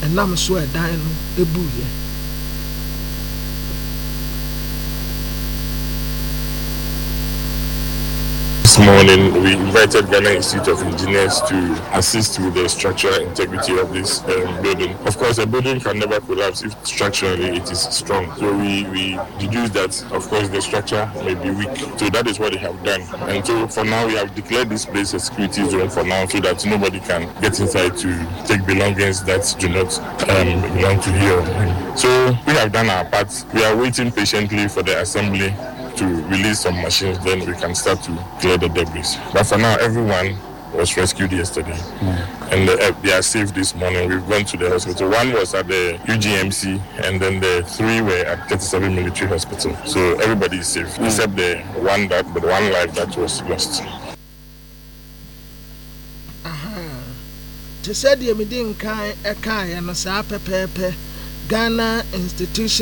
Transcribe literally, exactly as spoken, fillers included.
ɛnam so ɛdan no ebuye. This morning, we invited Ghana Institute of Engineers to assist with the structural integrity of this um, building. Of course, a building can never collapse if structurally it is strong. So we, we deduced that, of course, the structure may be weak. So that is what they have done. And so for now, we have declared this place a security zone for now so that nobody can get inside to take belongings that do not um, belong to here. So we have done our part. We are waiting patiently for the assembly to release some machines, then we can start to clear the debris. But for now, everyone was rescued yesterday, mm. and uh, they are safe this morning. We've gone to the hospital. One was at the U G M C, and then the three were at thirty-seven Military Hospital. So everybody is safe, mm. except the one that, the one life that was lost. Aha. To say the meeting kai ekai and sa pepe Ghana Institution